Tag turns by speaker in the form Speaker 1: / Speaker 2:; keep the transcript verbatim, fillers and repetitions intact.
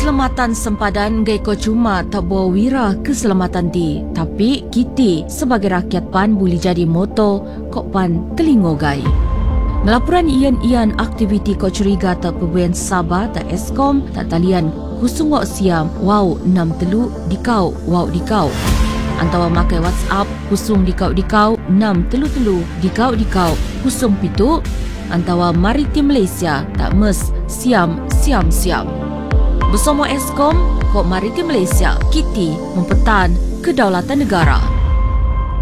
Speaker 1: keselamatan sempadan gai ko cuma tak bawa wira keselamatan di, tapi kita sebagai rakyat pan boleh jadi moto kok pan telingo gai. Ngelaporan ian-ian aktiviti kok curiga tak perbuyan Sabah tak Eskom tak talian husung wak siam wow enam telu dikau wow dikau. Antawa makai WhatsApp husung dikau dikau enam telu telu dikau dikau husung pitu. Antawa Maritim Malaysia tak mes siam siam siam. Bersama Eskom, Kok Maritim Malaysia, kita mempertahan kedaulatan negara.